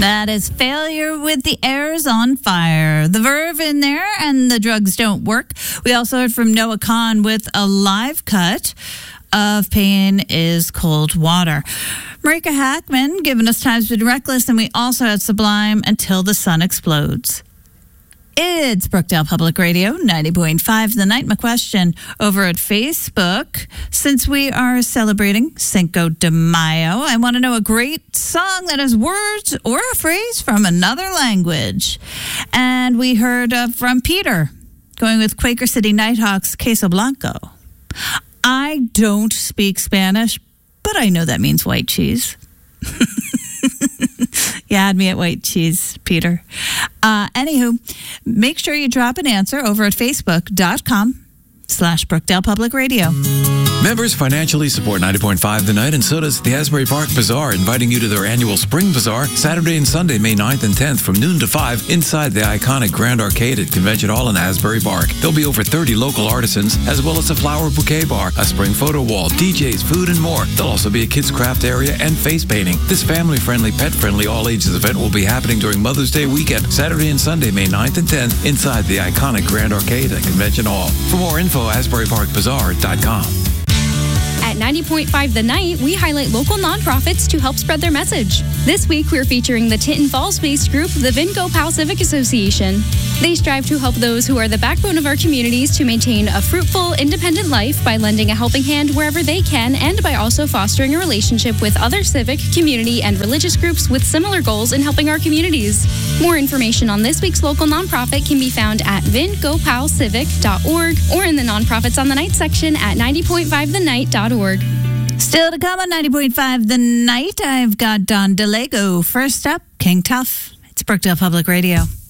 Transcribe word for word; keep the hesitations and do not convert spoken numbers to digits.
That is Failure with the Airs on Fire. The Verve in there and The Drugs Don't Work. We also heard from Noah Kahan with a live cut of Pain is Cold Water. Marika Hackman giving us Time's Been Reckless, and we also had Sublime, Until the Sun Explodes. It's Brookdale Public Radio, ninety point five The Night. My question over at Facebook, since we are celebrating Cinco de Mayo, I want to know a great song that has words or a phrase from another language. And we heard uh, from Peter, going with Quaker City Nighthawks, Queso Blanco. I don't speak Spanish, but I know that means white cheese. You had me at white cheese, Peter. Uh, anywho, make sure you drop an answer over at facebook.com slash Brookdale Public Radio. Members financially support ninety point five The Night, and so does the Asbury Park Bazaar, inviting you to their annual Spring Bazaar, Saturday and Sunday, May ninth and tenth, from noon to five, inside the iconic Grand Arcade at Convention Hall in Asbury Park. There'll be over thirty local artisans, as well as a flower bouquet bar, a spring photo wall, D Js, food, and more. There'll also be a kids' craft area and face painting. This family-friendly, pet-friendly, all-ages event will be happening during Mother's Day weekend, Saturday and Sunday, May ninth and tenth, inside the iconic Grand Arcade at Convention Hall. For more info, asbury park bazaar dot com. At ninety point five The Night, we highlight local nonprofits to help spread their message. This week, we're featuring the Tinton Falls-based group, the Vinco Powell Civic Association. They strive to help those who are the backbone of our communities to maintain a fruitful, independent life by lending a helping hand wherever they can, and by also fostering a relationship with other civic, community, and religious groups with similar goals in helping our communities. More information on this week's local nonprofit can be found at vinco powell civic dot org or in the Nonprofits on the Night section at ninety point five the night dot org. Still to come on ninety point five The Night, I've got Don DeLego. First up, King Tuff. It's Brookdale Public Radio.